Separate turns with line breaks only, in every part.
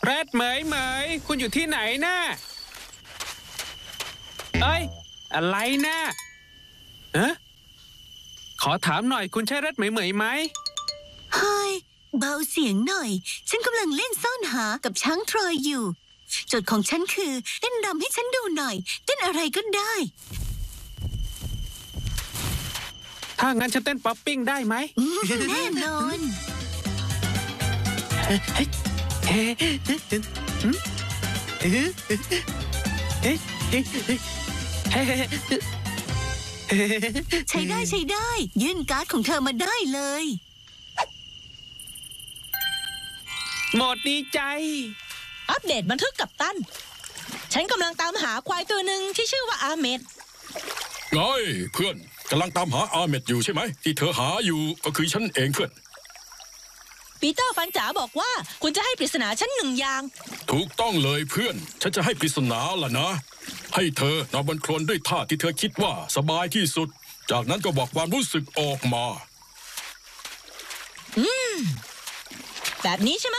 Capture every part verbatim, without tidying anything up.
แรดเหมยเหมยคุณอยู่ที่ไหนน่ะเอ้ยอะไรนะเอ๊ะขอถามหน่อยคุณใช่แรดเหมยเหมยไหม
เฮ้ยเบาเสียงหน่อยฉันกำลังเล่นซ่อนหากับช้างทรอยอยู่โจทย์ของฉันคือเต้นรำให้ฉันดูหน่อยเต้นอะไรก็ได้
ถ้างั้นฉันเต้นป๊อปปิ้งได้ไหม
แน่นอนใช้ได้ใช้ได้ยื่นการ์ดของเธอมาได้เลย
หมดดีใจ
อัปเดตบันทึกกัปตันฉันกำลังตามหาควายตัวหนึ่งที่ชื่อว่าอาเมด
ไงเพื่อนกำลังตามหาอาเมดอยู่ใช่ไหมที่เธอหาอยู่ก็คือฉันเองเพื่อน
ปีเตอร์ฟันจ๋าบอกว่าคุณจะให้ปริศนาฉันหนึ่งอย่าง
ถูกต้องเลยเพื่อนฉันจะให้ปริศนาล่ะนะให้เธอนอนบนโคลนด้วยท่าที่เธอคิดว่าสบายที่สุดจากนั้นก็บอกความรู้สึกออกมา
อืมแบบนี้ใช่ไหม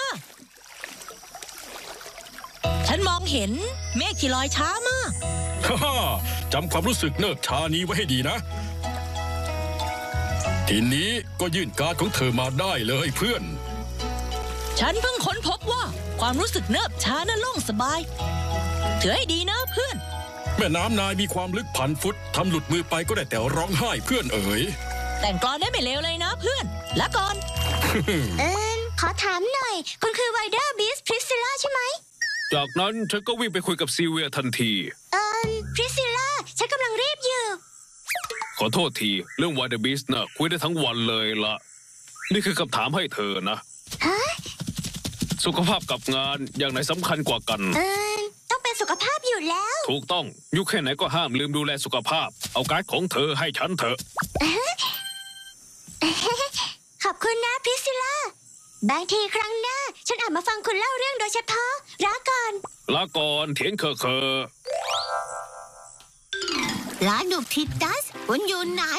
ฉันมองเห็นเมฆที่ลอยช้ามาก
ฮ่าจำความรู้สึกเนิบช้านี้ไว้ให้ดีนะทีนี้ก็ยื่นการ์ดของเธอมาได้เลยเพื่อน
ฉันเพิ่งค้นพบว่าความรู้สึกเนิบช้านั้นโล่งสบายถือให้ดีนะเพื่อน
แม่น้ำนายมีความลึกพันฟุตทำหลุดมือไปก็ได้แต่ร้องไห้เพื่อนเอ๋ย
แต่งกลอนได้ไม่เลวเลยนะเพื่อนละก่อน
เอิญขอถามหน่อยคุณคือไวเดอร์บีสพริสซิล่าใช่ไหม
จากนั้นฉันก็วิ่งไปคุยกับซีเวียทันที
เอิญพริสซิล่าฉันกำลังรีบอยู่
ขอโทษทีเรื่องไวเดอร์บีสน่ะคุยได้ทั้งวันเลยละนี่คือคำถามให้เธอนะสุขภาพกับงานอย่างไหนสำคัญกว่ากัน
เอิญต้องเป็นสุขภาพอยู่แล้ว
ถูกต้องยุคแค่ไหนก็ห้ามลืมดูแลสุขภาพเอาการ์ดของเธอให้ฉันเถอะ
ขอบคุณนะพริสซิล่าบางทีครั้งหน้าฉันอาจมาฟังคุณเล่าเรื่องโดยเฉพาะลาก่อน
ลาก่อนเถียงเคอเคอ
ลาหนุกทิตัสคุณอยู่ไหน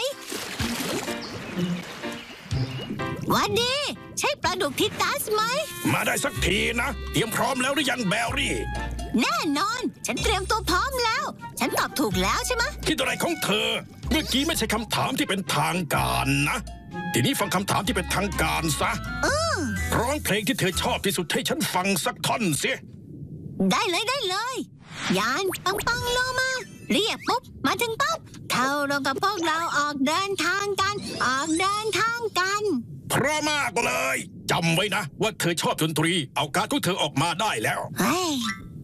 วันดีใช่ปลาดุกทิตัสไหม
มาได้สักทีนะเตรียมพร้อมแล้วหรือยังแบรี่
แน่นอนฉันเตรียมตัวพร้อมแล้วฉันตอบถูกแล้วใช่ไหม
คิดอะไรของเธอเมื่อกี้ไม่ใช่คำถามที่เป็นทางการนะทีนี้ฟังคำถามที่เป็นทางการซะร้องเพลงที่เธอชอบที่สุดให้ฉันฟังสักท่อนสิ
ได้เลยได้เลยยานปังปังโลมาเรียกปุ๊บมาถึงปั๊บเข้าร่วมกับพวกเราออกเดินทางกันออกเดินทางกัน
เพราะมากเลยจำไว้นะว่าเธอชอบดนตรีเอาการ์ดของเธอออกมาได้แล้ว
เฮ้ย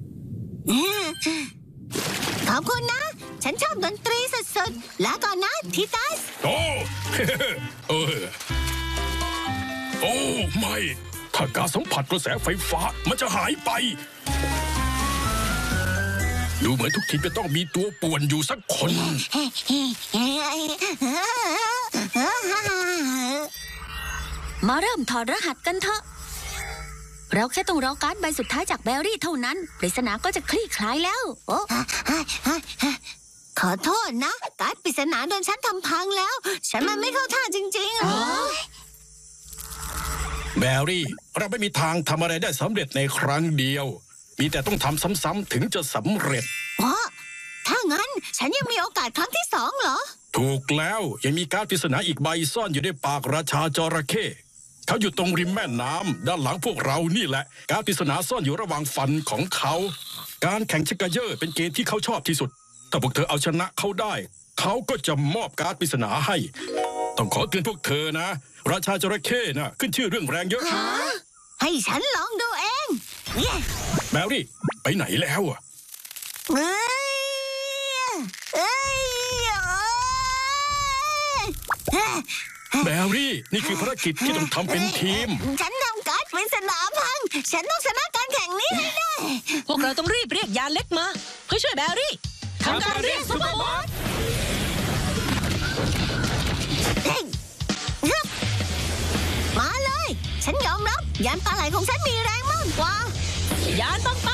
ขอบคุณนะฉันชอบดนตรีสุดๆแล้วก่อนนะทิตัส
โอ้เออโอ้ไม่ถ้าการสัมผัสกระแสไฟฟ้ามันจะหายไปดูเหมือนทุกทีจะต้องมีตัวป่วนอยู่สักคน
มาเริ่มถอดรหัสกันเถอะเราแค่ต้องรอการ์ดใบสุดท้ายจากแบรี่เท่านั้นปริศนาก็จะคลี่คลายแล้วโอ้ขอโทษนะการ์ดปริศนาโดนฉันทำพังแล้วฉันมันไม่เข้าท่าจริงๆ
แบรี่เราไม่มีทางทำอะไรได้สำเร็จในครั้งเดียวมีแต่ต้องทำซ้ำๆถึงจะสำเร็จ
ว้าถ้างั้นฉันยังมีโอกาสครั้งที่สองเหรอ
ถูกแล้วยังมีการ์ดปริศนาอีกใบซ่อนอยู่ในปากราชาจระเข้เขาอยู่ตรงริมแม่น้ำด้านหลังพวกเรานี่แหละการ์ดปริศนาซ่อนอยู่ระหว่างฟันของเขาการแข่งชักเกยอร์เป็นเกมที่เขาชอบที่สุดถ้าพวกเธอเอาชนะเขาได้เขาก็จะมอบการ์ดปริศนาให้ต้องขอเตือนพวกเธอนะราชาจระเข้น่ะขึ้นชื่อเรื่องแรงเยอะ
ให้ฉันลองดูเอง
แบรี่ไปไหนแล้วอ่ะ
เอ้ยเอ้
ยแบรี่นี่คือภารกิจที่ต้องทำเป็นทีม
ฉันทำการ์ดปริศนาพังฉันต้องชนะการแข่งนี้ให้ได้
พวกเราต้องรีบเรียกยานเล็กมาเพื่อช่วยแบรี่ทำการเรียกซุปเปอร์บอส
มาเลยฉันยอมรับยานปลาไหลของฉันมีแรงมากกว่าย
านปังปั